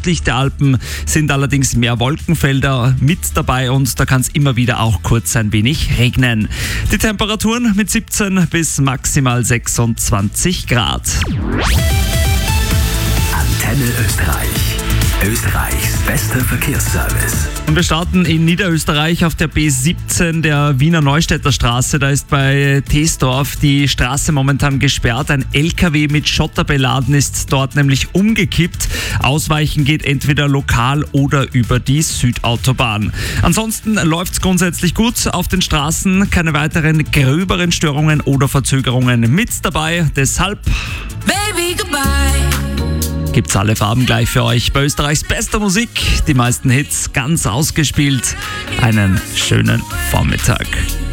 Östlich der Alpen sind allerdings mehr Wolkenfelder mit dabei und da kann es immer wieder auch kurz ein wenig regnen. Die Temperaturen mit 17 bis maximal 26 Grad. Antenne Österreich. Österreichs bester Verkehrsservice. Und wir starten in Niederösterreich auf der B17 der Wiener Neustädter Straße. Da ist bei Teesdorf die Straße momentan gesperrt. Ein LKW mit Schotter beladen ist dort nämlich umgekippt. Ausweichen geht entweder lokal oder über die Südautobahn. Ansonsten läuft es grundsätzlich gut auf den Straßen. Keine weiteren gröberen Störungen oder Verzögerungen mit dabei. Deshalb Baby, goodbye. gibt's alle Farben gleich für euch bei Österreichs bester Musik. Die meisten Hits ganz ausgespielt. Einen schönen Vormittag.